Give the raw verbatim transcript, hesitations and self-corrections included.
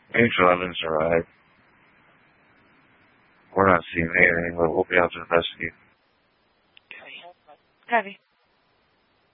Angel Evans arrived. We're not seeing anything, but we'll be out to investigate. Copy.